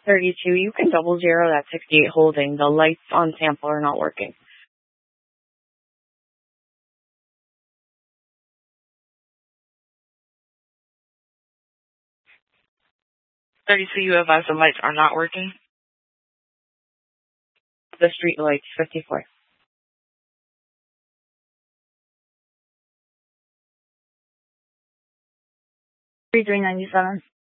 32, you can double zero that 68 holding. The lights on sample are not working. 32, you advise the lights are not working? The street lights, 54. 3397.